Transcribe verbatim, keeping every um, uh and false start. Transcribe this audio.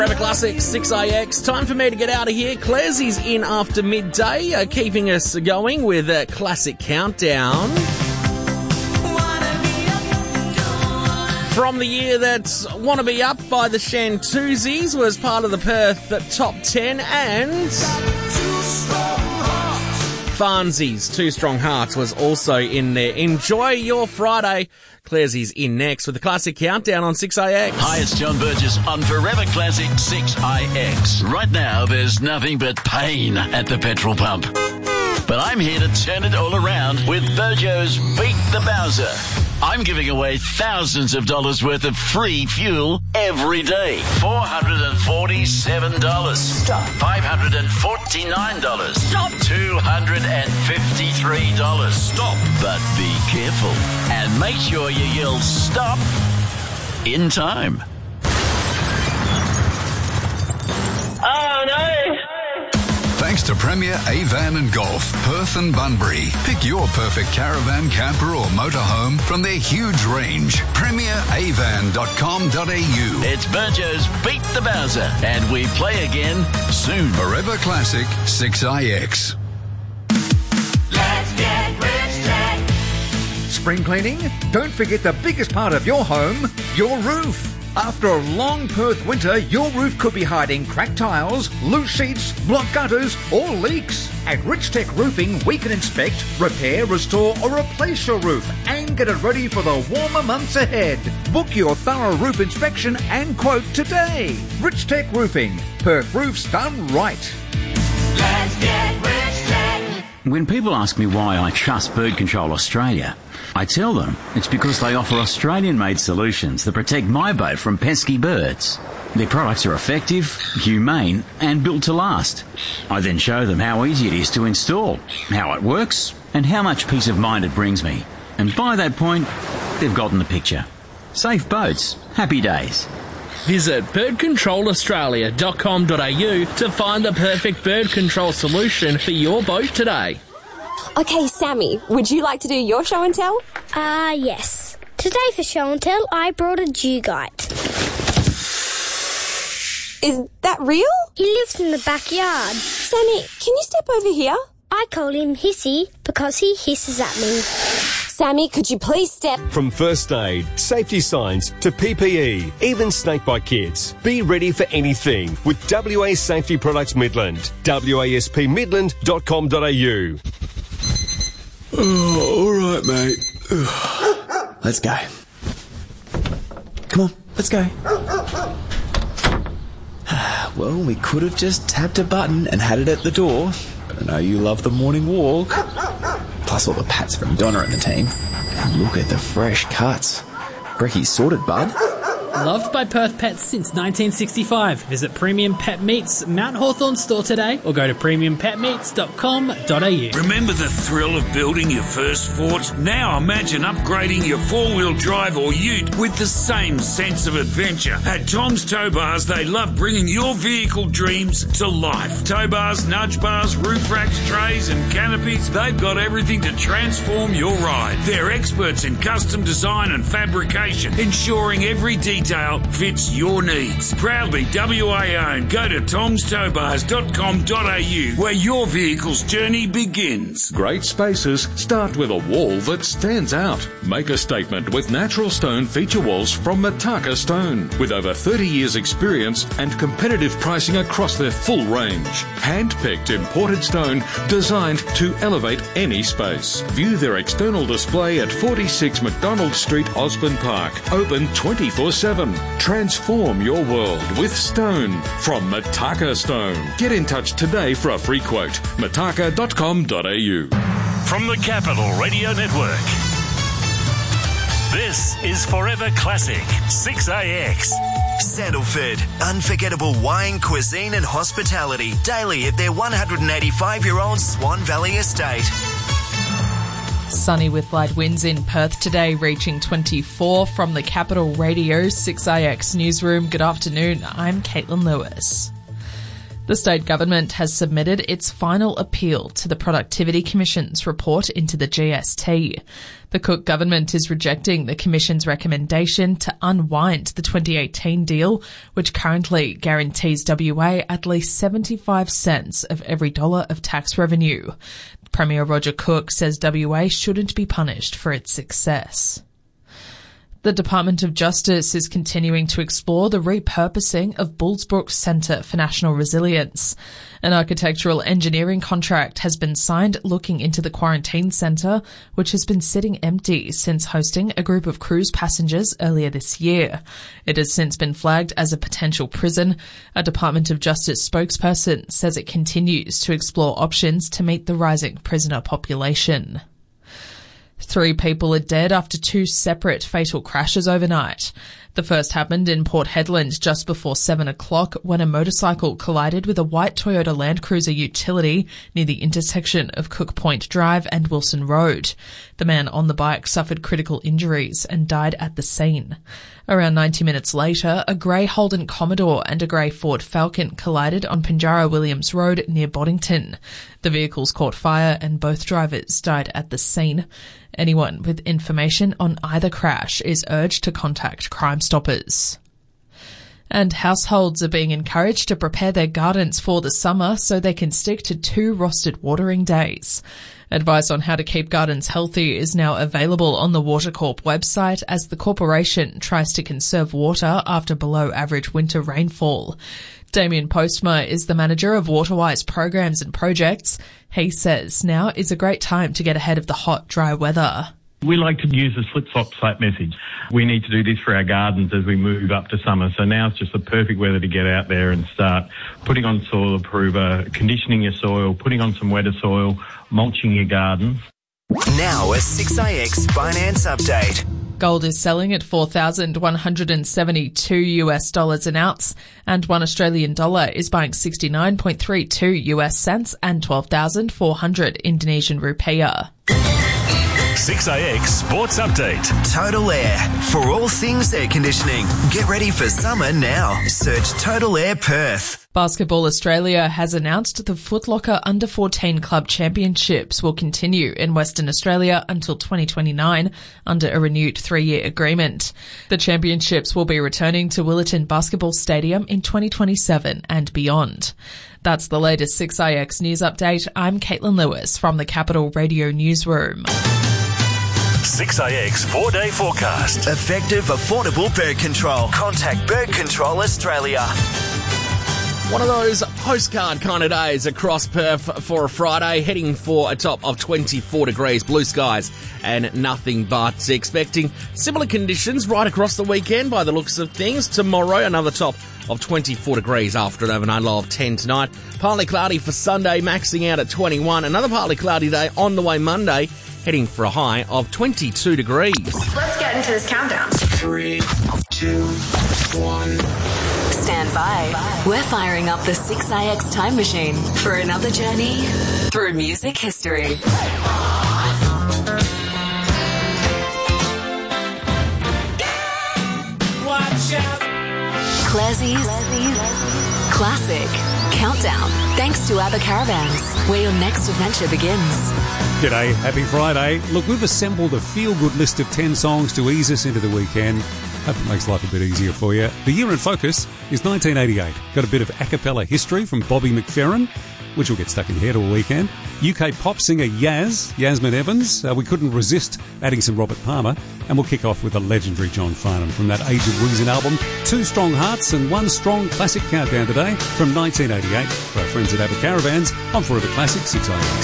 Forever Classic, six A X. Time for me to get out of here. Claire's in after midday, uh, keeping us going with a Classic Countdown. From the year that Wanna Be Up by the Shantuzis was part of the Perth Top ten, and Farnsies, Two Strong Hearts, was also in there. Enjoy your Friday. Claire's in next with the Classic Countdown on six A X. Hi, it's John Burgess on Forever Classic six A X. Right now, there's nothing but pain at the petrol pump. But I'm here to turn it all around with Burjo's Beat the Bowser. I'm giving away thousands of dollars worth of free fuel every day. four hundred forty-seven dollars. Stop. five hundred forty-nine dollars. Stop. two hundred fifty-three dollars. Stop. But be careful and make sure you yell stop in time. Oh, no. Thanks to Premier Avan and Golf, Perth and Bunbury. Pick your perfect caravan, camper or motorhome from their huge range. premier avan dot com dot a u. It's Burjo's Beat the Bowser, and we play again soon. Forever Classic six A X. Let's get rich tech. Spring cleaning? Don't forget the biggest part of your home, your roof. After a long Perth winter, your roof could be hiding cracked tiles, loose sheets, blocked gutters, or leaks. At Rich Tech Roofing, we can inspect, repair, restore, or replace your roof and get it ready for the warmer months ahead. Book your thorough roof inspection and quote today. Rich Tech Roofing, Perth roofs done right. Let's get Rich Tech. When people ask me why I trust Bird Control Australia, I tell them it's because they offer Australian-made solutions that protect my boat from pesky birds. Their products are effective, humane, and built to last. I then show them how easy it is to install, how it works, and how much peace of mind it brings me. And by that point, they've gotten the picture. Safe boats, happy days. Visit bird control australia dot com dot a u to find the perfect bird control solution for your boat today. Okay, Sammy, would you like to do your show and tell? Ah, uh, yes. Today for show and tell, I brought a dugite. Is that real? He lives in the backyard. Sammy, can you step over here? I call him Hissy because he hisses at me. Sammy, could you please step... From first aid, safety signs to P P E, even snakebite kits. Be ready for anything with W A Safety Products Midland. w a s p midland dot com dot a u. Oh, all right, mate. Let's go. Come on, let's go. Well, we could have just tapped a button and had it at the door, but I know you love the morning walk. Plus all the pats from Donna and the team. And look at the fresh cuts. Brecky's sorted, bud. Loved by Perth pets since nineteen sixty-five. Visit Premium Pet Meats Mount Hawthorn store today or go to premium pet meats dot com dot a u. Remember the thrill of building your first Ford? Now imagine upgrading your four-wheel drive or ute with the same sense of adventure. At Tom's Tow Bars, they love bringing your vehicle dreams to life. Tow bars, nudge bars, roof racks, trays and canopies, they've got everything to transform your ride. They're experts in custom design and fabrication, ensuring every detail fits your needs. Proudly W A owned. Go to toms tow bars dot com dot a u where your vehicle's journey begins. Great spaces start with a wall that stands out. Make a statement with natural stone feature walls from Mataka Stone. With over thirty years experience and competitive pricing across their full range. Hand-picked imported stone designed to elevate any space. View their external display at forty-six McDonald Street, Osborne Park. Open twenty-four seven. Transform your world with stone from Mataka Stone. Get in touch today for a free quote. mataka dot com dot a u. From the Capital Radio Network, this is Forever Classic six A X. Sandalford, unforgettable wine, cuisine and hospitality daily at their one hundred eighty-five-year-old Swan Valley estate. Sunny with light winds in Perth today, reaching twenty-four. From the Capital Radio six A X newsroom, good afternoon. I'm Caitlin Lewis. The state government has submitted its final appeal to the Productivity Commission's report into the G S T. The Cook government is rejecting the Commission's recommendation to unwind the twenty eighteen deal, which currently guarantees W A at least seventy-five cents of every dollar of tax revenue. Premier Roger Cook says W A shouldn't be punished for its success. The Department of Justice is continuing to explore the repurposing of Bullsbrook Centre for National Resilience. An architectural engineering contract has been signed looking into the quarantine centre, which has been sitting empty since hosting a group of cruise passengers earlier this year. It has since been flagged as a potential prison. A Department of Justice spokesperson says it continues to explore options to meet the rising prisoner population. Three people are dead after two separate fatal crashes overnight. The first happened in Port Hedland just before seven o'clock when a motorcycle collided with a white Toyota Land Cruiser utility near the intersection of Cook Point Drive and Wilson Road. The man on the bike suffered critical injuries and died at the scene. Around ninety minutes later, a grey Holden Commodore and a grey Ford Falcon collided on Pinjarra Williams Road near Boddington. The vehicles caught fire and both drivers died at the scene. Anyone with information on either crash is urged to contact Crime Stoppers. And households are being encouraged to prepare their gardens for the summer so they can stick to two rostered watering days. Advice on how to keep gardens healthy is now available on the Watercorp website as the corporation tries to conserve water after below average winter rainfall. Damien Postma is the manager of Waterwise programs and projects. He says now is a great time to get ahead of the hot, dry weather. We like to use the slip-slop message. We need to do this for our gardens as we move up to summer. So now it's just the perfect weather to get out there and start putting on soil improver, conditioning your soil, putting on some wetter soil, mulching your gardens. Now a six A X finance update. Gold is selling at four thousand one hundred seventy-two US dollars an ounce, and one Australian dollar is buying sixty-nine point three two US cents and twelve thousand four hundred Indonesian rupiah. six A X Sports Update. Total Air. For all things air conditioning. Get ready for summer now. Search Total Air Perth. Basketball Australia has announced the Foot Locker Under fourteen Club Championships will continue in Western Australia until twenty twenty-nine under a renewed three-year agreement. The championships will be returning to Willetton Basketball Stadium in twenty twenty-seven and beyond. That's the latest six A X News Update. I'm Caitlin Lewis from the Capital Radio Newsroom. six A X four-day forecast. Effective, affordable bird control. Contact Bird Control Australia. One of those postcard kind of days across Perth for a Friday, heading for a top of twenty-four degrees, blue skies and nothing but. Expecting similar conditions right across the weekend by the looks of things. Tomorrow, another top of twenty-four degrees after an overnight low of ten tonight. Partly cloudy for Sunday, maxing out at twenty-one. Another partly cloudy day on the way Monday, heading for a high of twenty-two degrees. Let's get into this countdown. Three, two, one. Stand by. We're firing up the six A X time machine for another journey through music history. Watch out. Classie's Classic Countdown. Thanks to ABBA Caravans, where your next adventure begins. G'day, happy Friday. Look, we've assembled a feel-good list of ten songs to ease us into the weekend. Hope it makes life a bit easier for you. The year in focus is nineteen eighty-eight. Got a bit of a cappella history from Bobby McFerrin, which will get stuck in your head all weekend. U K pop singer Yaz, Yasmin Evans. Uh, we couldn't resist adding some Robert Palmer. And we'll kick off with the legendary John Farnham from that Age of Reason album. Two strong hearts and one strong classic countdown today from nineteen eighty-eight for our friends at ABBA Caravans on Forever Classic six A X.